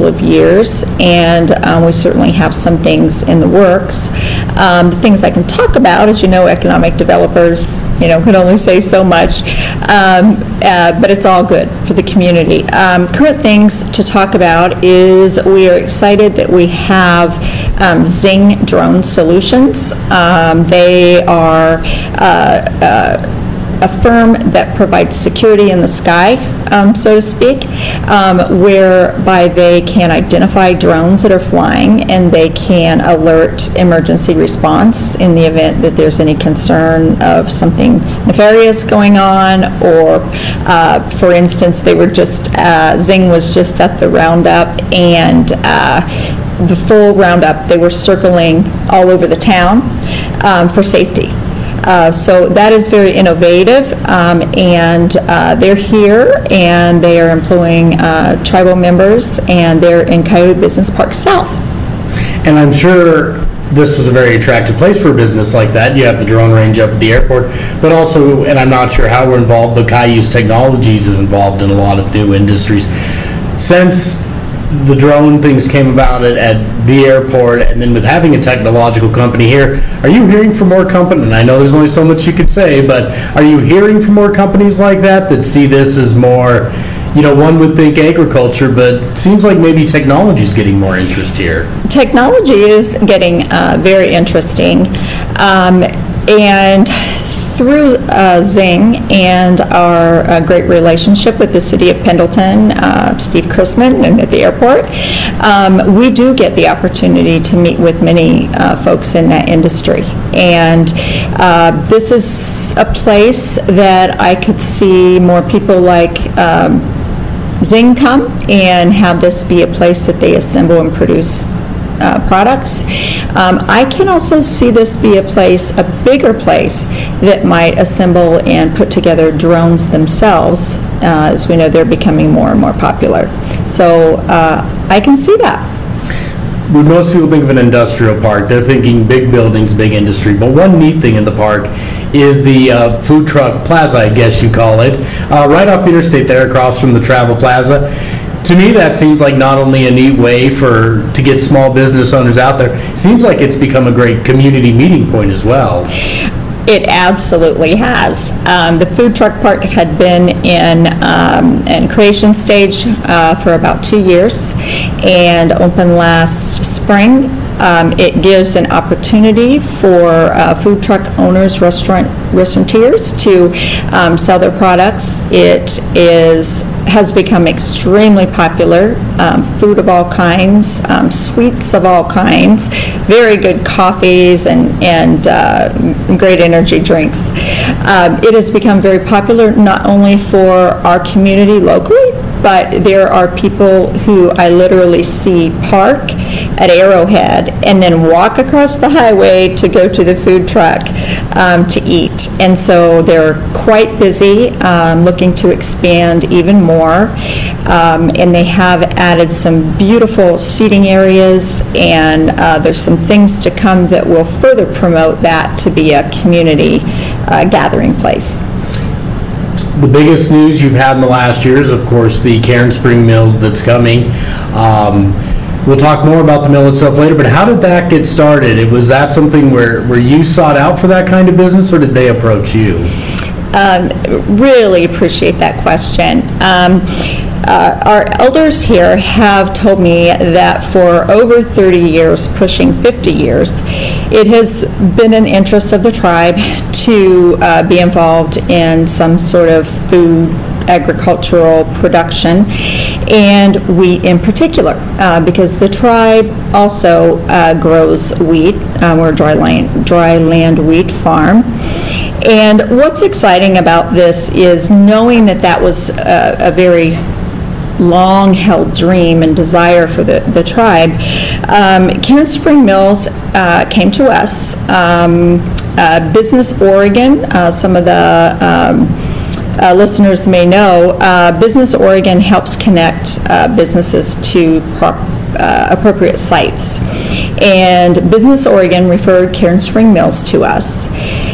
couple of years, and we certainly have some things in the works. The things I can talk about, as you know, economic developers, can only say so much, but it's all good for the community. Current things to talk about is we are excited that we have Zing Drone Solutions. They are a firm that provides security in the sky, so to speak, whereby they can identify drones that are flying, and they can alert emergency response in the event that there's any concern of something nefarious going on, or for instance, they were just, Zing was just at the roundup, and the full roundup, they were circling all over the town for safety. So that is very innovative, and they're here, and they are employing tribal members, and they're in Coyote Business Park South. And I'm sure this was a very attractive place for a business like that. You have the drone range up at the airport, but also, and I'm not sure how we're involved, but Cayuse Technologies is involved in a lot of new industries. Since the drone things came about at the airport, and then with having a technological company here, are you hearing from more companies, and I know there's only so much you could say, but are you hearing from more companies like that see this as more, one would think agriculture, but seems like maybe technology is getting more interest here? Technology is getting very interesting, and through Zing and our great relationship with the City of Pendleton, Steve Chrisman, and at the airport, we do get the opportunity to meet with many folks in that industry. And this is a place that I could see more people like Zing come and have this be a place that they assemble and produce products. I can also see this be a bigger place that might assemble and put together drones themselves. As we know, they're becoming more and more popular. So I can see that. When most people think of an industrial park, they're thinking big buildings, big industry. But one neat thing in the park is the food truck plaza, I guess you call it, right off the interstate there across from the Travel Plaza. To me, that seems like not only a neat way to get small business owners out there, seems like it's become a great community meeting point as well. It absolutely has. The food truck park had been in creation stage for about 2 years and opened last spring. It gives an opportunity for food truck owners, restaurateurs to sell their products. It has become extremely popular. Food of all kinds, sweets of all kinds, very good coffees, and great energy drinks. It has become very popular not only for our community locally, but there are people who I literally see park at Arrowhead and then walk across the highway to go to the food truck to eat. And so they're quite busy, looking to expand even more. And they have added some beautiful seating areas, and there's some things to come that will further promote that to be a community gathering place. The biggest news you've had in the last year is, of course, the Cairn Spring Mills that's coming. We'll talk more about the mill itself later, but how did that get started? Was that something where you sought out for that kind of business, or did they approach you? Really appreciate that question. Our elders here have told me that for over 30 years, pushing 50 years, it has been an interest of the tribe to be involved in some sort of food agricultural production, and wheat in particular, because the tribe also grows wheat. We're a dry land wheat farm. And what's exciting about this is knowing that was a very long-held dream and desire for the tribe. Cairn Spring Mills came to us. Business Oregon, some of the listeners may know, Business Oregon helps connect businesses to appropriate sites. And Business Oregon referred Cairn Spring Mills to us.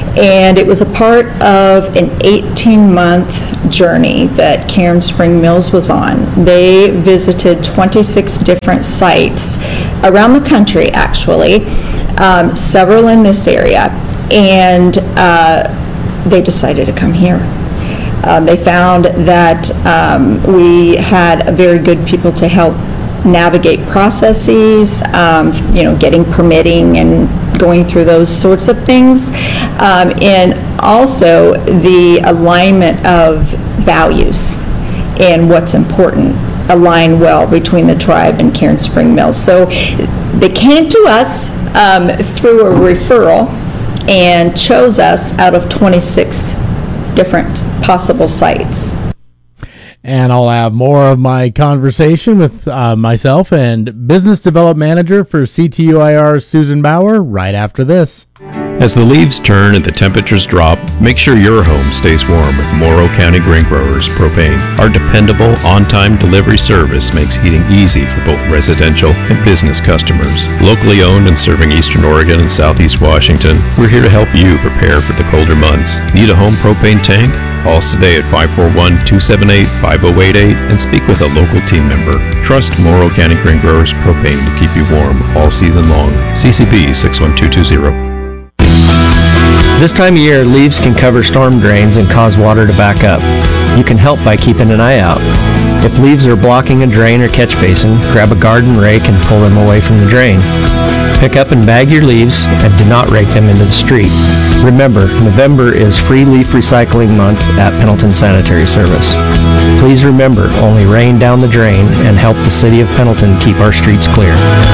And it was a part of an 18-month journey that Cairn Spring Mills was on. They visited 26 different sites around the country, actually, several in this area, and they decided to come here. They found that we had very good people to help navigate processes, getting permitting and going through those sorts of things, and also the alignment of values and what's important align well between the tribe and Cairn Spring Mills. So they came to us through a referral and chose us out of 26 different possible sites. And I'll have more of my conversation with myself and Business Development Manager for CTUIR, Susan Bauer, right after this. As the leaves turn and the temperatures drop, make sure your home stays warm with Morrow County Grain Growers Propane. Our dependable, on-time delivery service makes heating easy for both residential and business customers. Locally owned and serving Eastern Oregon and Southeast Washington, we're here to help you prepare for the colder months. Need a home propane tank? Call us today at 541-278-5088 and speak with a local team member. Trust Morrow County Grain Growers Propane to keep you warm all season long. CCB 61220. This time of year, leaves can cover storm drains and cause water to back up. You can help by keeping an eye out. If leaves are blocking a drain or catch basin, grab a garden rake and pull them away from the drain. Pick up and bag your leaves and do not rake them into the street. Remember, November is Free Leaf Recycling Month at Pendleton Sanitary Service. Please remember, only rain down the drain and help the City of Pendleton keep our streets clear.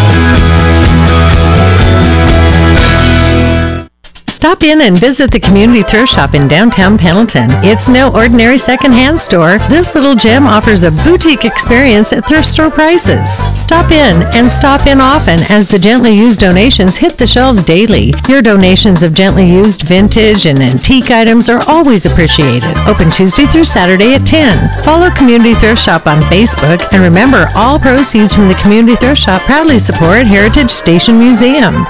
Stop in and visit the Community Thrift Shop in downtown Pendleton. It's no ordinary secondhand store. This little gem offers a boutique experience at thrift store prices. Stop in and stop in often as the gently used donations hit the shelves daily. Your donations of gently used vintage and antique items are always appreciated. Open Tuesday through Saturday at 10. Follow Community Thrift Shop on Facebook, and remember, all proceeds from the Community Thrift Shop proudly support Heritage Station Museum.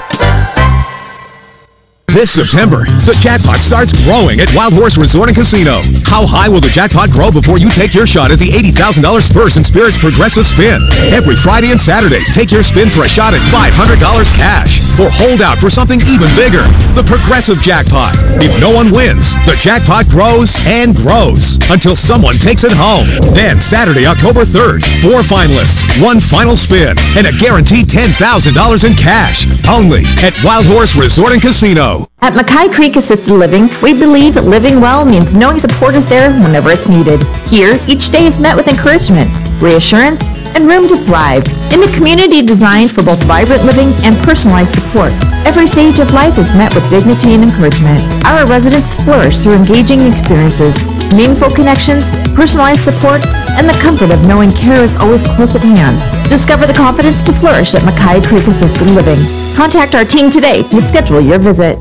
This September, the jackpot starts growing at Wild Horse Resort and Casino. How high will the jackpot grow before you take your shot at the $80,000 Spurs and Spirits Progressive Spin? Every Friday and Saturday, take your spin for a shot at $500 cash. Or hold out for something even bigger, the Progressive Jackpot. If no one wins, the jackpot grows and grows until someone takes it home. Then Saturday, October 3rd, 4 finalists, 1 final spin, and a guaranteed $10,000 in cash. Only at Wild Horse Resort and Casino. At Mackay Creek Assisted Living, we believe living well means knowing support is there whenever it's needed. Here, each day is met with encouragement, reassurance, and room to thrive. In a community designed for both vibrant living and personalized support, every stage of life is met with dignity and encouragement. Our residents flourish through engaging experiences, meaningful connections, personalized support, and the comfort of knowing care is always close at hand. Discover the confidence to flourish at Mackay Creek Assisted Living. Contact our team today to schedule your visit.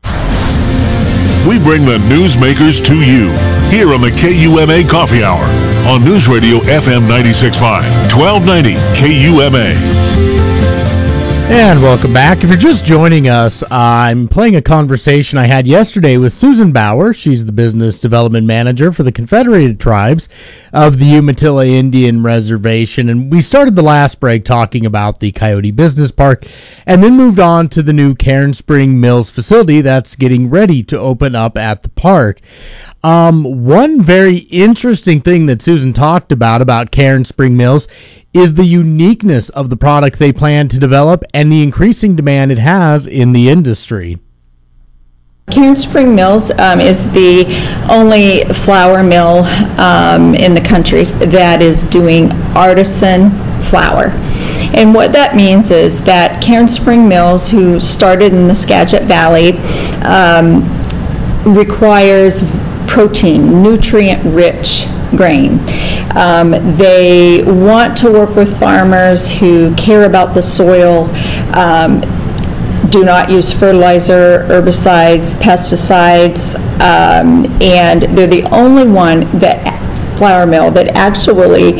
We bring the newsmakers to you here on the KUMA Coffee Hour on News Radio FM 96.5, 1290 KUMA. And welcome back. If you're just joining us, I'm playing a conversation I had yesterday with Susan Bauer. She's the Business Development Manager for the Confederated Tribes of the Umatilla Indian Reservation. And we started the last break talking about the Coyote Business Park and then moved on to the new Cairn Spring Mills facility that's getting ready to open up at the park. One very interesting thing that Susan talked about Cairn Spring Mills is the uniqueness of the product they plan to develop and the increasing demand it has in the industry. Cairn Spring Mills is the only flour mill in the country that is doing artisan flour. And what that means is that Cairn Spring Mills, who started in the Skagit Valley, requires protein, nutrient-rich grain. They want to work with farmers who care about the soil, do not use fertilizer, herbicides, pesticides, and they're the only flour mill that actually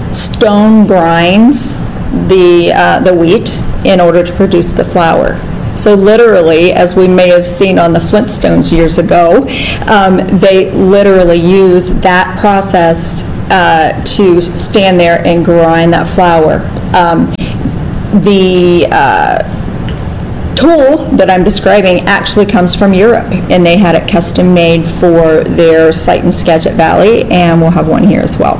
stone grinds the wheat in order to produce the flour. So literally, as we may have seen on the Flintstones years ago, they literally use that process to stand there and grind that flour. The tool that I'm describing actually comes from Europe, and they had it custom made for their site in Skagit Valley, and we'll have one here as well.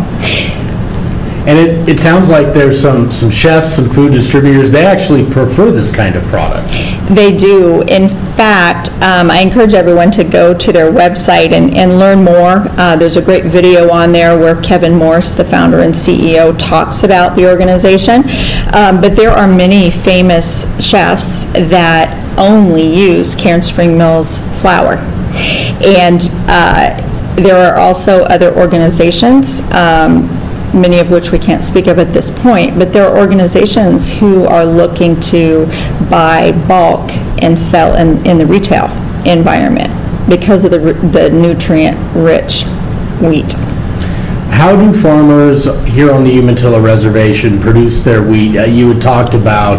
And it sounds like there's some chefs, some food distributors, they actually prefer this kind of product. They do. In fact, I encourage everyone to go to their website and learn more. There's a great video on there where Kevin Morse, the founder and CEO, talks about the organization. But there are many famous chefs that only use Cairn Spring Mills flour. And there are also other organizations, many of which we can't speak of at this point, but there are organizations who are looking to buy bulk and sell in the retail environment because of the nutrient-rich wheat. How do farmers here on the Umatilla Reservation produce their wheat? You had talked about,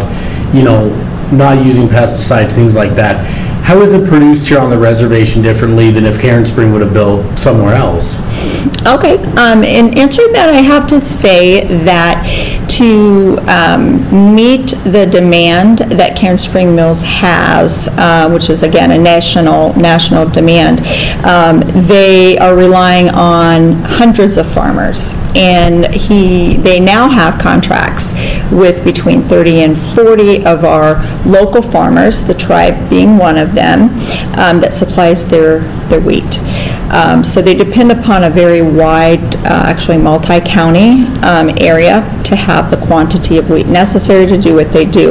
not using pesticides, things like that. How is it produced here on the reservation differently than if Cairn Spring would have built somewhere else? Okay, in answer to that, I have to say that to meet the demand that Cairn Spring Mills has, which is again a national demand, they are relying on hundreds of farmers, and they now have contracts with between 30 and 40 of our local farmers, the tribe being one of them, that supplies their wheat. So they depend upon a very wide, actually multi-county area to have the quantity of wheat necessary to do what they do.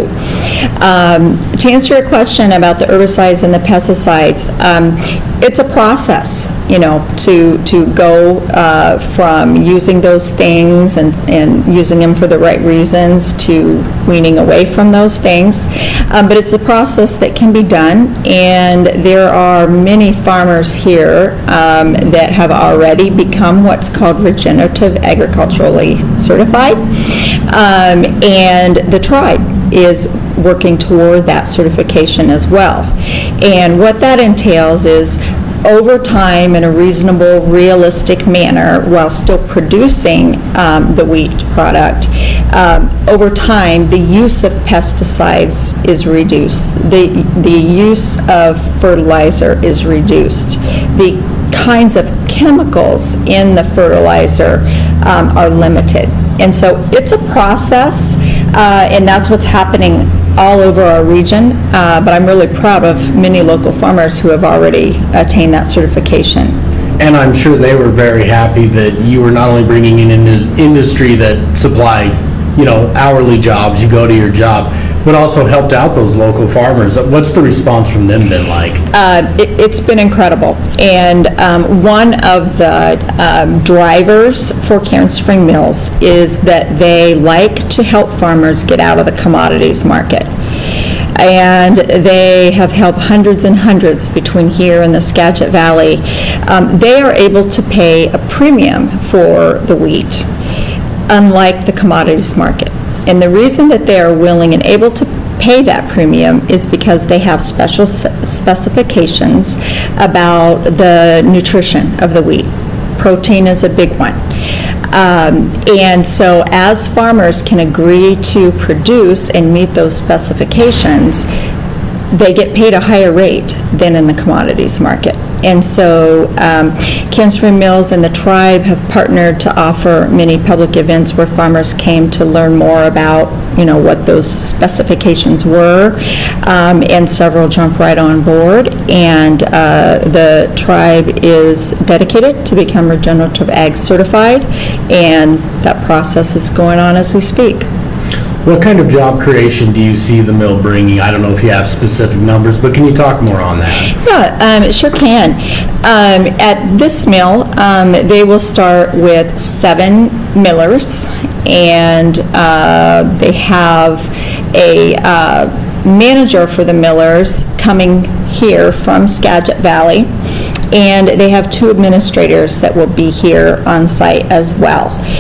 To answer your question about the herbicides and the pesticides, it's a process, to go from using those things and using them for the right reasons to weaning away from those things. But it's a process that can be done, and there are many farmers here that have already become what's called regenerative agriculturally certified, and the tribe is working toward that certification as well. And what that entails is, over time, in a reasonable, realistic manner, while still producing the wheat product, over time, the use of pesticides is reduced. The use of fertilizer is reduced. The kinds of chemicals in the fertilizer are limited. And so it's a process, and that's what's happening all over our region, but I'm really proud of many local farmers who have already attained that certification. And I'm sure they were very happy that you were not only bringing in an industry that supplied, hourly jobs, you go to your job, but also helped out those local farmers. What's the response from them been like? It's been incredible. And one of the drivers for Cairn Spring Mills is that they like to help farmers get out of the commodities market. And they have helped hundreds and hundreds between here and the Skagit Valley. They are able to pay a premium for the wheat, unlike the commodities market. And the reason that they are willing and able to pay that premium is because they have special specifications about the nutrition of the wheat. Protein is a big one. And so as farmers can agree to produce and meet those specifications, they get paid a higher rate than in the commodities market. And so Cairn Spring Mills and the tribe have partnered to offer many public events where farmers came to learn more about, what those specifications were, and several jumped right on board. And the tribe is dedicated to become regenerative ag certified, and that process is going on as we speak. What kind of job creation do you see the mill bringing? I don't know if you have specific numbers, but can you talk more on that? Yeah, it sure can. At this mill, they will start with 7 millers, and they have a manager for the millers coming here from Skagit Valley, and they have 2 administrators that will be here on site as well.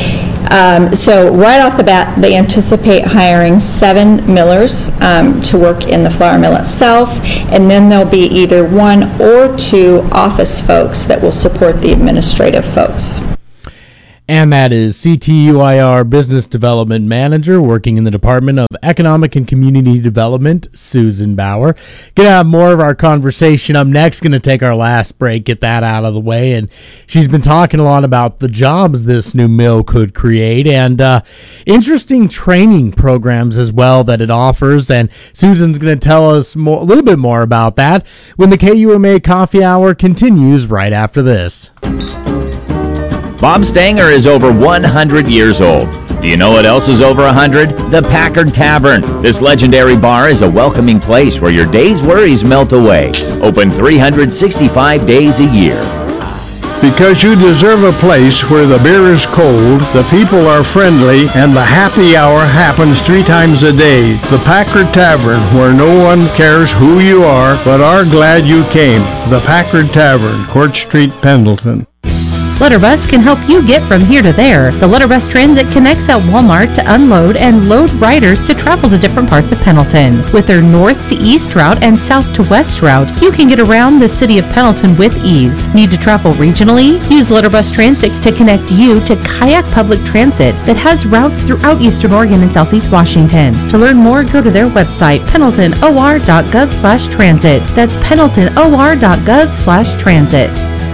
So right off the bat, they anticipate hiring 7 millers to work in the flour mill itself, and then there'll be either 1 or 2 office folks that will support the administrative folks. And that is CTUIR Business Development Manager working in the Department of Economic and Community Development, Susan Bauer. Gonna have more of our conversation up next. Gonna take our last break, get that out of the way. And she's been talking a lot about the jobs this new mill could create and interesting training programs as well that it offers. And Susan's gonna tell us a little bit more about that when the KUMA Coffee Hour continues right after this. Bob Stanger is over 100 years old. Do you know what else is over 100? The Packard Tavern. This legendary bar is a welcoming place where your day's worries melt away. Open 365 days a year. Because you deserve a place where the beer is cold, the people are friendly, and the happy hour happens 3 times a day. The Packard Tavern, where no one cares who you are, but are glad you came. The Packard Tavern, Court Street, Pendleton. Letterbus can help you get from here to there. The Letterbus Transit connects at Walmart to unload and load riders to travel to different parts of Pendleton. With their north to east route and south to west route, you can get around the city of Pendleton with ease. Need to travel regionally? Use Letterbus Transit to connect you to Kayak Public Transit that has routes throughout Eastern Oregon and Southeast Washington. To learn more, go to their website, pendletonor.gov/transit. That's pendletonor.gov/transit.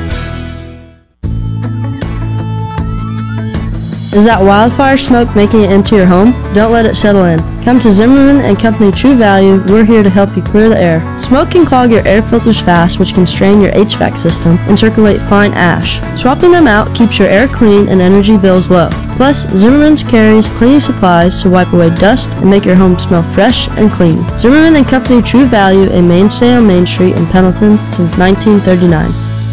Is that wildfire smoke making it into your home? Don't let it settle in. Come to Zimmerman and Company True Value. We're here to help you clear the air. Smoke can clog your air filters fast, which can strain your HVAC system and circulate fine ash. Swapping them out keeps your air clean and energy bills low. Plus, Zimmerman's carries cleaning supplies to wipe away dust and make your home smell fresh and clean. Zimmerman and Company True Value, a mainstay on Main Street in Pendleton since 1939.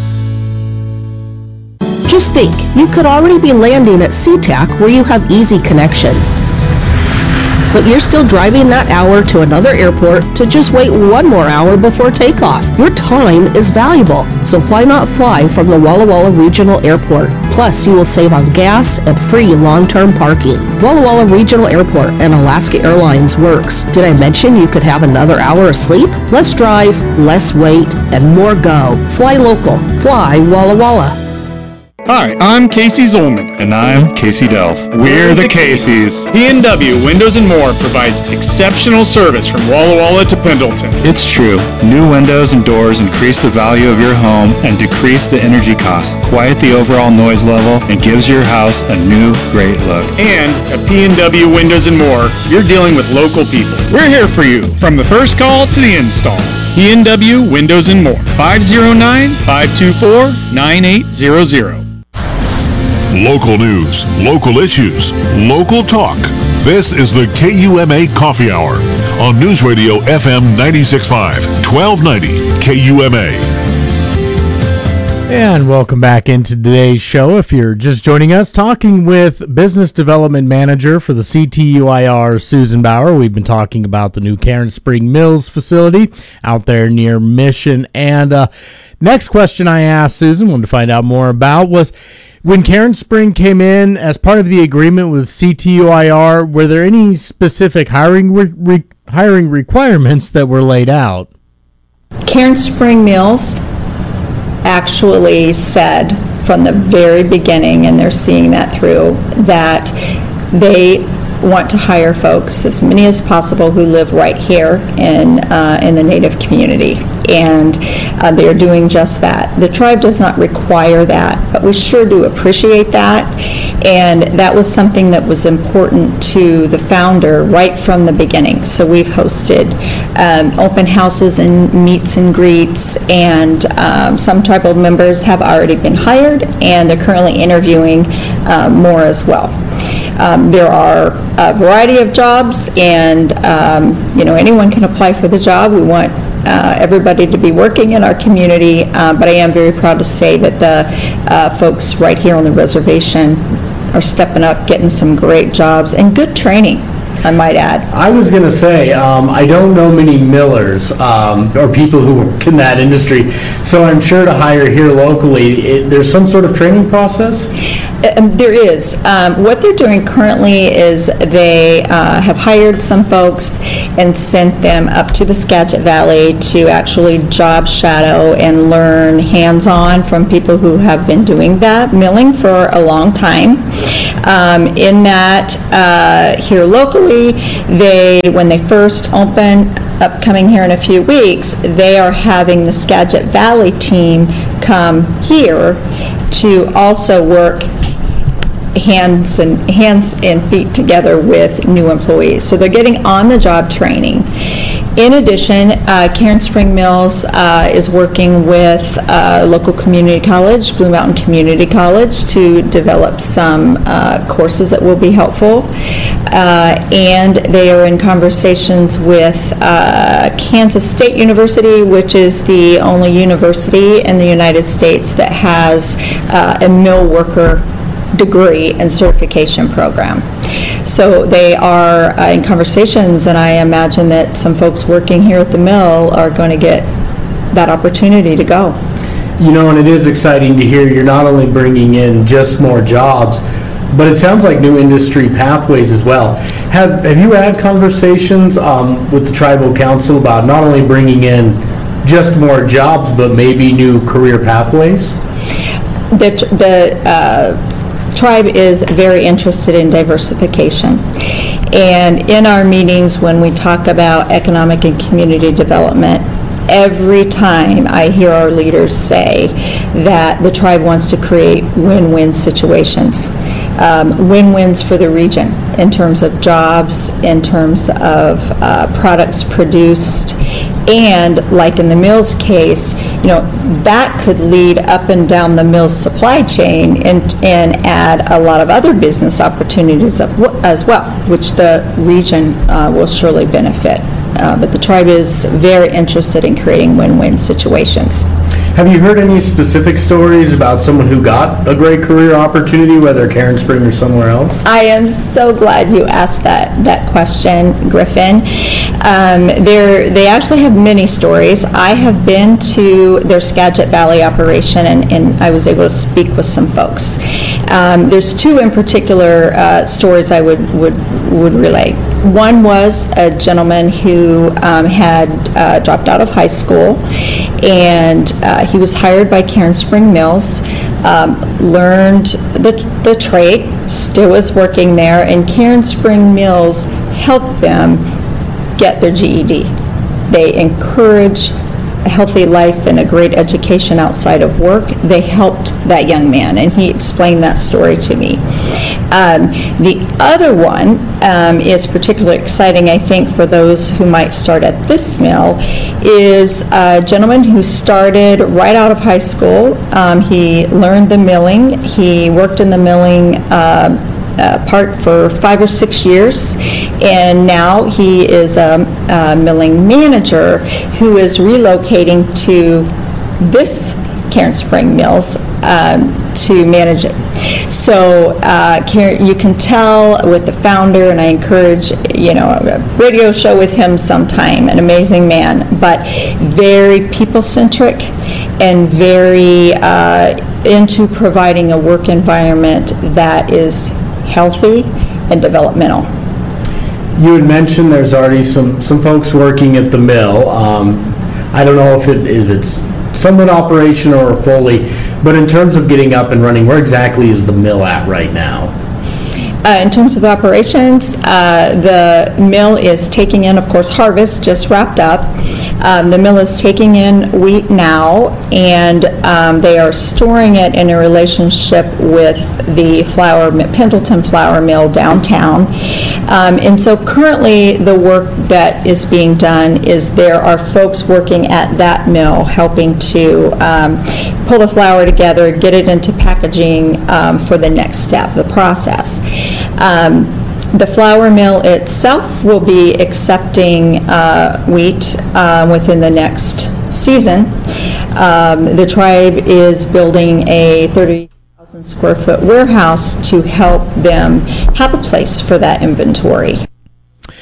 Just think, you could already be landing at SeaTac where you have easy connections. But you're still driving that hour to another airport to just wait 1 more hour before takeoff. Your time is valuable, so why not fly from the Walla Walla Regional Airport? Plus, you will save on gas and free long-term parking. Walla Walla Regional Airport and Alaska Airlines works. Did I mention you could have another hour of sleep? Less drive, less wait, and more go. Fly local. Fly Walla Walla. Hi, I'm Casey Zolman. And I'm Casey Delph. We're the Caseys. P&W Windows & More provides exceptional service from Walla Walla to Pendleton. It's true. New windows and doors increase the value of your home and decrease the energy cost, quiet the overall noise level, and gives your house a new, great look. And at P&W Windows & More, you're dealing with local people. We're here for you, from the first call to the install. P&W Windows & More, 509-524-9800. Local news, local issues, local talk. This is the KUMA Coffee Hour on News Radio FM 96.5, 1290 KUMA. And welcome back into today's show. If you're just joining us, talking with Business Development Manager for the CTUIR, Susan Bauer. We've been talking about the new Karen Spring Mills facility out there near Mission. And next question I asked Susan, wanted to find out more about, was when Karen Spring came in as part of the agreement with CTUIR, were there any specific hiring requirements that were laid out? Karen Spring Mills actually said from the very beginning, and they're seeing that through, that they want to hire folks, as many as possible, who live right here in the Native community, and they are doing just that. The tribe does not require that, but we sure do appreciate that, and that was something that was important to the founder right from the beginning. So we've hosted open houses and meets and greets, and some tribal members have already been hired, and they're currently interviewing more as well. There are a variety of jobs, and anyone can apply for the job. We want everybody to be working in our community, but I am very proud to say that the folks right here on the reservation are stepping up, getting some great jobs and good training, I might add. I was going to say, I don't know many millers or people who work in that industry, so I'm sure to hire here locally, there's some sort of training process? There is. What they're doing currently is they have hired some folks and sent them up to the Skagit Valley to actually job shadow and learn hands-on from people who have been doing that milling for a long time. In that, here locally, when they first open, upcoming here in a few weeks, they are having the Skagit Valley team come here to also work hands and feet together with new employees. So they're getting on-the-job training. In addition, Cairn Spring Mills is working with local community college, Blue Mountain Community College, to develop some courses that will be helpful. And they are in conversations with Kansas State University, which is the only university in the United States that has a mill worker degree and certification program. So they are in conversations, and I imagine that some folks working here at the mill are going to get that opportunity to go. You know, and it is exciting to hear you're not only bringing in just more jobs, but it sounds like new industry pathways as well. Have you had conversations with the Tribal Council about not only bringing in just more jobs, but maybe new career pathways? The tribe is very interested in diversification. And in our meetings, when we talk about economic and community development, every time I hear our leaders say that the tribe wants to create win-win situations. Win-wins for the region in terms of jobs, in terms of products produced, and like in the mill's case, you know, that could lead up and down the mill's supply chain and add a lot of other business opportunities as well, which the region will surely benefit. But the tribe is very interested in creating win-win situations. Have you heard any specific stories about someone who got a great career opportunity, whether Cairn Spring or somewhere else? I am so glad you asked that question, Griffin. They actually have many stories. I have been to their Skagit Valley operation, and I was able to speak with some folks. There's two in particular stories I would relay. One was a gentleman who had dropped out of high school, and he was hired by Cairn Spring Mills, learned the trade, still is working there, and Cairn Spring Mills helped them get their GED. They encourage a healthy life and a great education outside of work. They helped that young man, and he explained that story to me. The other one is particularly exciting, I think, for those who might start at this mill, is a gentleman who started right out of high school. He learned the milling. He worked in the milling part for 5 or 6 years, and now he is a milling manager who is relocating to this Cairn Spring Mills to manage it. So you can tell with the founder, and I encourage, a radio show with him sometime, an amazing man, but very people-centric and very into providing a work environment that is healthy and developmental. You had mentioned there's already some folks working at the mill. I don't know if it's somewhat operational or fully, but in terms of getting up and running, where exactly is the mill at right now? In terms of operations, the mill is taking in, of course, harvest just wrapped up. The mill is taking in wheat now, and they are storing it in a relationship with the Pendleton Flour Mill downtown. And so currently the work that is being done is there are folks working at that mill helping to pull the flour together, get it into packaging for the next step, the process. The flour mill itself will be accepting wheat within the next season. The tribe is building a 30,000 square foot warehouse to help them have a place for that inventory.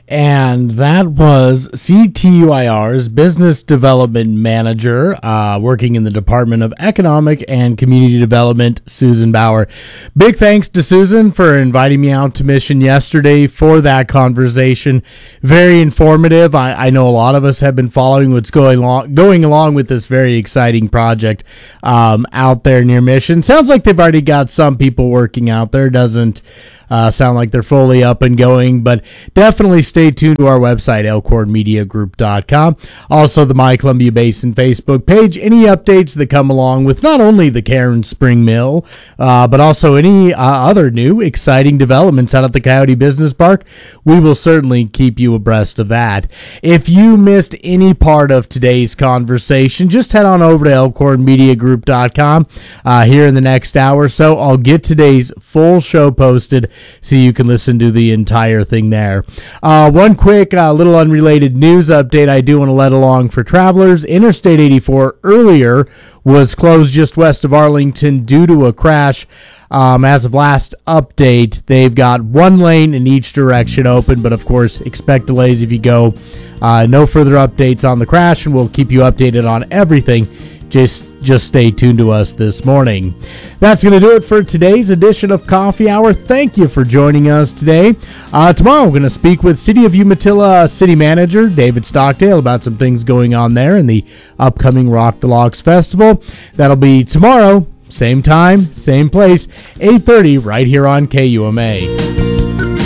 And that was CTUIR's Business Development Manager, working in the Department of Economic and Community Development, Susan Bauer. Big thanks to Susan for inviting me out to Mission yesterday for that conversation. Very informative. I know a lot of us have been following what's going along with this very exciting project out there near Mission. Sounds like they've already got some people working out there. Doesn't sound like they're fully up and going, but definitely stay tuned to our website, elkhornmediagroup.com. Also, the My Columbia Basin Facebook page. Any updates that come along with not only the Cairn Spring Mill, but also any other new exciting developments out at the Coyote Business Park, we will certainly keep you abreast of that. If you missed any part of today's conversation, just head on over to elkhornmediagroup.com here in the next hour or so. I'll get today's full show posted so you can listen to the entire thing there. One quick little unrelated news update I do want to let along for travelers. Interstate 84 earlier was closed just west of Arlington due to a crash. As of last update, they've got one lane in each direction open, but of course expect delays if you go. No further updates on the crash, and we'll keep you updated on everything. Just stay tuned to us this morning. That's going to do it for today's edition of Coffee Hour. Thank you for joining us today. Tomorrow we're going to speak with City of Umatilla City Manager David Stockdale about some things going on there in the upcoming Rock the Locks Festival. That'll be tomorrow, same time, same place, 8:30 right here on KUMA.